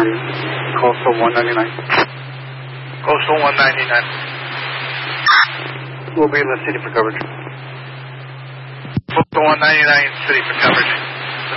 Coastal 199. Coastal 199. We'll be in the city for coverage. Coastal 199, city for coverage.